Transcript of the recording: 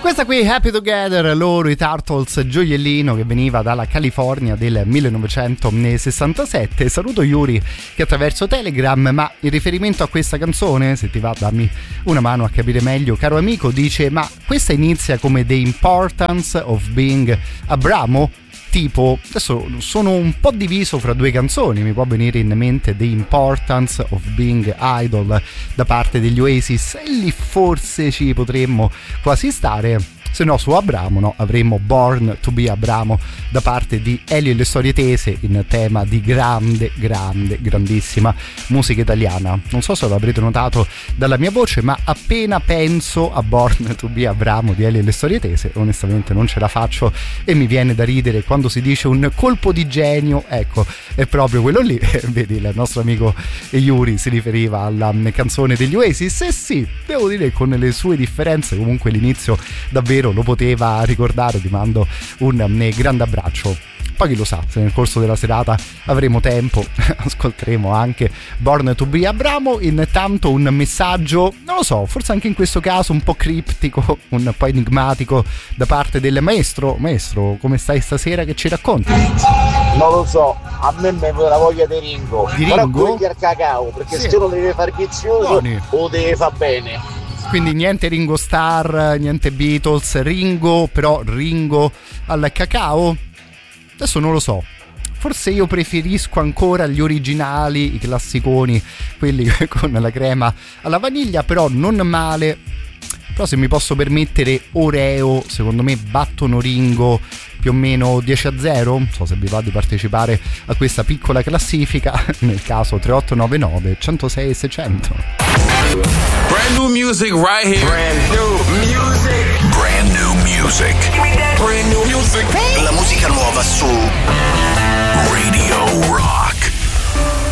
Questa qui, Happy Together, loro i Turtles, gioiellino che veniva dalla California del 1967. Saluto Yuri che attraverso Telegram, ma in riferimento a questa canzone, se ti va dammi una mano a capire meglio, caro amico, dice: ma questa inizia come The Importance of Being Abramo? Tipo, adesso sono un po' diviso fra due canzoni, mi può venire in mente The Importance of Being Idol da parte degli Oasis, e lì forse ci potremmo quasi stare. Se no, su Abramo, no, avremmo Born to be Abramo da parte di Elio e le Storie Tese, in tema di grandissima musica italiana. Non so se lo avrete notato dalla mia voce, ma appena penso a Born to be Abramo di Elio e le Storie Tese, onestamente non ce la faccio e mi viene da ridere quando si dice un colpo di genio. Ecco, è proprio quello lì. Vedi, il nostro amico Yuri si riferiva alla canzone degli Oasis, e sì, devo dire che con le sue differenze comunque l'inizio davvero lo poteva ricordare. Ti mando un grande abbraccio. Poi chi lo sa, se nel corso della serata avremo tempo ascolteremo anche Born to be Abramo. Intanto un messaggio, non lo so, forse anche in questo caso un po' criptico, un po' enigmatico da parte del maestro. Maestro, come stai stasera, che ci racconti? Non lo so, a me mi viene la voglia di Ringo. Di Ringo? Però quelli al cacao, perché sì, se uno deve fare vizioso o deve far bene. Quindi niente Ringo Starr, niente Beatles, Ringo, però Ringo al cacao? Adesso non lo so. Forse io preferisco ancora gli originali, i classiconi, quelli con la crema alla vaniglia, però non male. Però se mi posso permettere, Oreo, secondo me battono Ringo più o meno 10-0. Non so se vi va di partecipare a questa piccola classifica, nel caso 3899 106 600. Brand new music right here. Brand new.